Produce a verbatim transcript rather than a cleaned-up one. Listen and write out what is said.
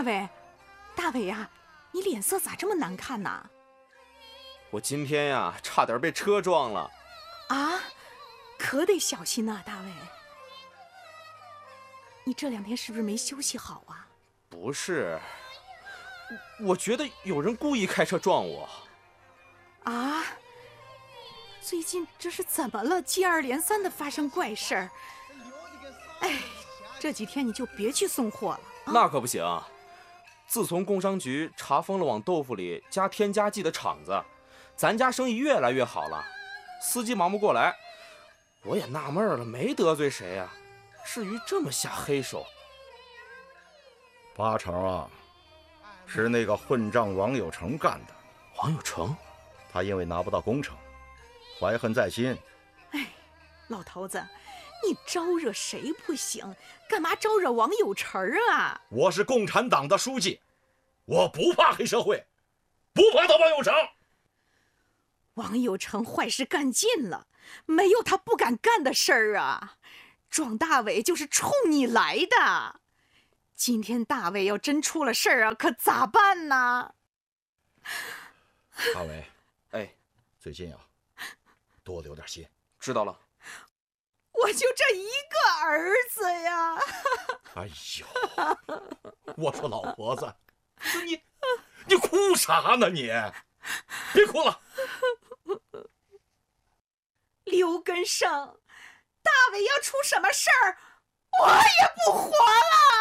伟，大伟呀，你脸色咋这么难看呢？ 我今天呀，差点被车撞了。 啊，可得小心呐，大伟。你这两天是不是没休息好啊？ 不是，我觉得有人故意开车撞我。 啊？最近这是怎么了？接二连三的发生怪事儿。哎，这几天你就别去送货了。啊、 那可不行。自从工商局查封了往豆腐里加添加剂的厂子，咱家生意越来越好了，司机忙不过来。我也纳闷了，没得罪谁呀、啊，至于这么下黑手？ 八成啊，是那个混账王有成干的。 王有成？ 他因为拿不到工程，怀恨在心。 哎，老头子，你招惹谁不行，干嘛招惹王有成啊？ 我是共产党的书记，我不怕黑社会，不怕他王有成。 王有成坏事干尽了，没有他不敢干的事儿啊！撞大伟就是冲你来的。今天大伟要真出了事儿啊，可咋办呢？ 大伟， 哎， 最近啊，多留点心。 知道了。 我就这一个儿子呀！ 哎呦，我说老婆子，你你哭啥呢你？别哭了。 刘根生，大伟要出什么事儿，我也不活了。